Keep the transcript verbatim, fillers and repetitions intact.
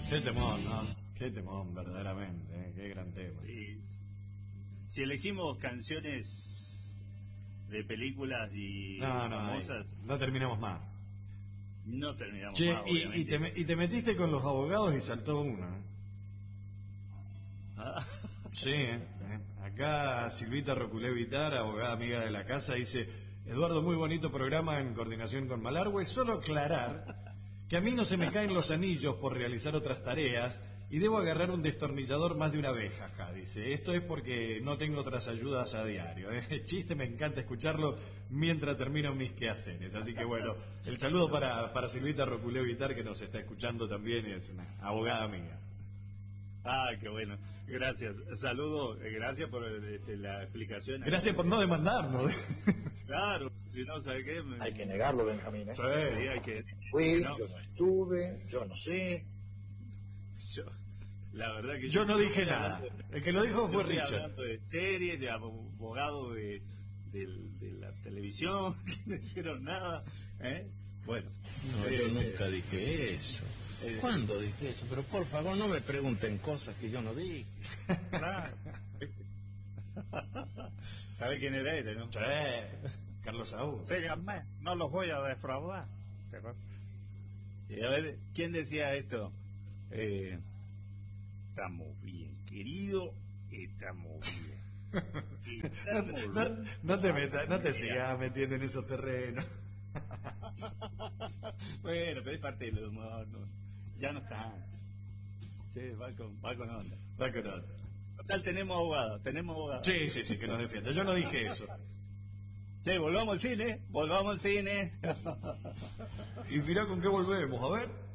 Qué temón, ¿no? Qué temón, verdaderamente, ¿eh? Qué gran tema. Y si elegimos canciones de películas y no, no, famosas, ahí, no terminamos más. No terminamos che, más, y, y, te, y te metiste con los abogados y saltó uno, ¿eh? Ah. Sí, ¿eh? Acá Silvita Roculé Vitar, abogada amiga de la casa, dice: Eduardo, muy bonito programa en coordinación con Malargüe, solo aclarar que a mí no se me caen los anillos por realizar otras tareas y debo agarrar un destornillador más de una vez, jaja, dice. Esto es porque no tengo otras ayudas a diario, ¿eh? El chiste me encanta escucharlo mientras termino mis quehaceres, así que bueno, el saludo para, para Silvita Roculé Vitar, que nos está escuchando también, es una abogada amiga. Ah, qué bueno. Gracias. Saludo, gracias por este, la explicación. Gracias por no demandarnos. Claro, si no, ¿sabe qué? Hay que negarlo, Benjamín, ¿eh? Sí, Sí, hay que... Fui, no. yo no estuve, yo no sé. Yo, la verdad que... Yo, yo no dije estoy nada. Hablando, el que lo dijo fue estoy Richard. Hablando de series, de abogado de, de, de la televisión, que no hicieron nada, ¿eh? Bueno. No, eh, yo nunca dije eso. Eh, ¿Cuándo dije eso? Pero por favor no me pregunten cosas que yo no dije. Claro. ¿Sabe quién era él, no? Sí, Carlos Saúl. Síganme, no los voy a defraudar. Y a ver, ¿quién decía esto? Eh, estamos bien, querido, estamos bien. Estamos No, no, no te metas, no te sigas metiendo en esos terrenos. Bueno, pero es parte del humor, ¿no? Ya no está. Sí, va con, va con onda. Va con onda. Total, tenemos abogado, tenemos abogado. Sí, sí, sí, que nos defienda. Yo no dije eso. Che, volvamos al cine, volvamos al cine. Y mirá con qué volvemos, a ver.